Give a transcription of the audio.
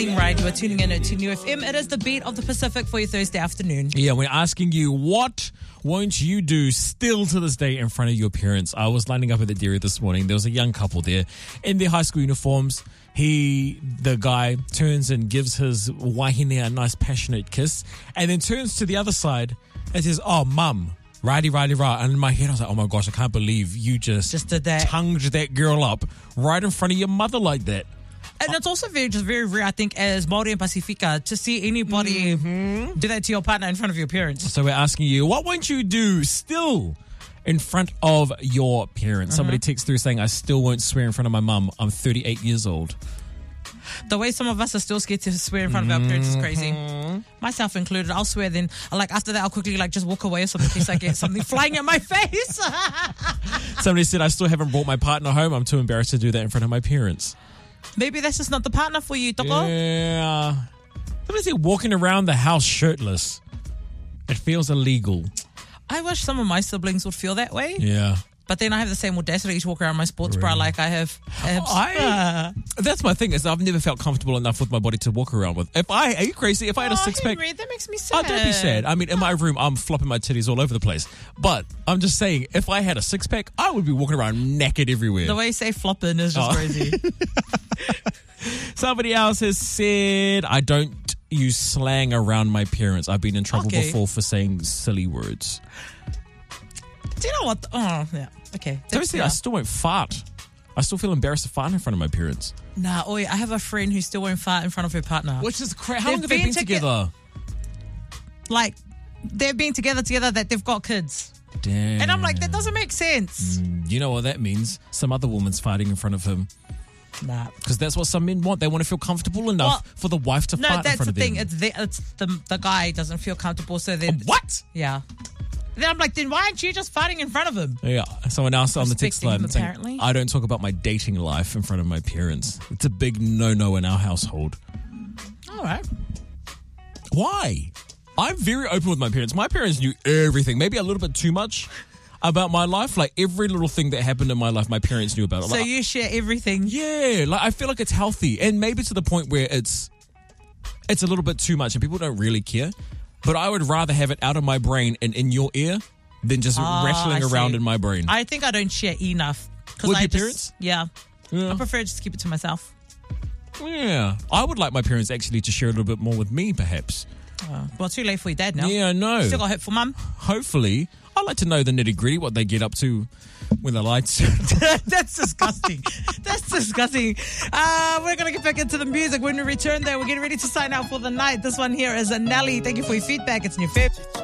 evening, right? You are tuning in to New FM. It is the beat of the Pacific for your Thursday afternoon. Yeah, we're asking you, what won't you do still to this day in front of your parents? I was lining up at the dairy this morning. There was a young couple there in their high school uniforms. The guy turns and gives his wahine a nice passionate kiss and then turns to the other side and says, "Oh, mum, righty, righty, right." And in my head, I was like, oh my gosh, I can't believe you just did that. Tongued that girl up right in front of your mother like that. And it's also very rare, I think, as Māori and Pacifica, to see anybody do that to your partner in front of your parents. So we're asking you, what won't you do still in front of your parents? Somebody texts through saying, I still won't swear in front of my mum. I'm 38 years old. The way some of us are still scared to swear in front of our parents is crazy. Myself included. I'll swear then. After that, I'll quickly just walk away or something in case I get something flying at my face. Somebody said, I still haven't brought my partner home. I'm too embarrassed to do that in front of my parents. Maybe that's just not the partner for you, Toko. Yeah. Somebody said walking around the house shirtless. It feels illegal. I wish some of my siblings would feel that way. Yeah. But then I have the same audacity to walk around my sports bra like I have abs. That's my thing, is I've never felt comfortable enough with my body to walk around with. Are you crazy? If I had a six-pack... Henry, that makes me sad. Oh, don't be sad. I mean, in my room, I'm flopping my titties all over the place. But I'm just saying, if I had a six-pack, I would be walking around naked everywhere. The way you say flopping is just crazy. Somebody else has said, I don't use slang around my parents. I've been in trouble before for saying silly words. Do you know what? Oh, yeah. Okay. Don't say I still won't fart. I still feel embarrassed to fart in front of my parents. Nah, I have a friend who still won't fart in front of her partner. Which is crazy. How long have they been together? They've been together that they've got kids. Damn. And I'm like, that doesn't make sense. You know what that means? Some other woman's farting in front of him. Nah. Because that's what some men want. They want to feel comfortable enough for the wife to fart in front of them. No, that's the thing. It's the guy doesn't feel comfortable, so then... What? Yeah. Then I'm like, then why aren't you just farting in front of him? Yeah. Someone else on the text line saying, apparently. I don't talk about my dating life in front of my parents. It's a big no-no in our household. All right. Why? I'm very open with my parents. My parents knew everything, maybe a little bit too much about my life. Like every little thing that happened in my life, my parents knew about it. So you share everything? Yeah. I feel like it's healthy, and maybe to the point where it's a little bit too much and people don't really care. But I would rather have it out of my brain and in your ear than just rattling around in my brain. I think I don't share enough. With your parents? Yeah. I prefer to just keep it to myself. Yeah. I would like my parents actually to share a little bit more with me, perhaps. Well, too late for your dad now. Yeah, I know. Still got hope for mum? Hopefully. I'd like to know the nitty-gritty, what they get up to when the lights... That's disgusting. That's disgusting. We're going to get back into the music. When we return there, we're getting ready to sign out for the night. This one here is Nelly. Thank you for your feedback. It's New Feb.